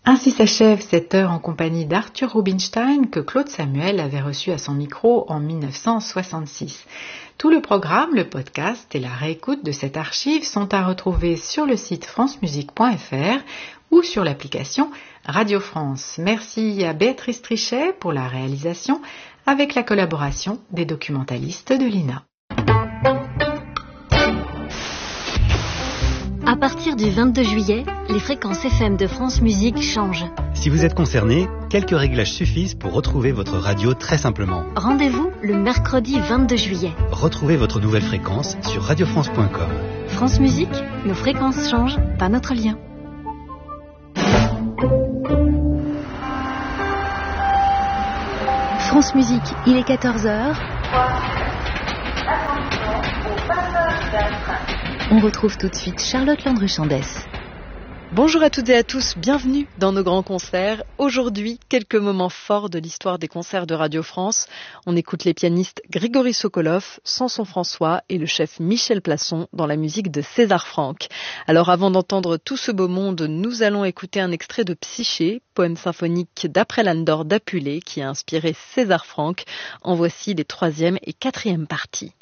Ainsi s'achève cette heure en compagnie d'Arthur Rubinstein que Claude Samuel avait reçu à son micro en 1966. Tout le programme, le podcast et la réécoute de cette archive sont à retrouver sur le site francemusique.fr ou sur l'application Radio France. Merci à Béatrice Trichet pour la réalisation avec la collaboration des documentalistes de l'INA. À partir du 22 juillet, les fréquences FM de France Musique changent. Si vous êtes concerné, quelques réglages suffisent pour retrouver votre radio très simplement. Rendez-vous le mercredi 22 juillet. Retrouvez votre nouvelle fréquence sur radiofrance.com. France Musique, nos fréquences changent, pas notre lien. France Musique, il est 14h. On retrouve tout de suite Charlotte Landru-Chandès. Bonjour à toutes et à tous, bienvenue dans nos grands concerts. Aujourd'hui, quelques moments forts de l'histoire des concerts de Radio France. On écoute les pianistes Grégory Sokolov, Samson François et le chef Michel Plasson dans la musique de César Franck. Alors avant d'entendre tout ce beau monde, nous allons écouter un extrait de Psyché, poème symphonique d'après Landor d'Apulée qui a inspiré César Franck. En voici les 3e et 4e parties.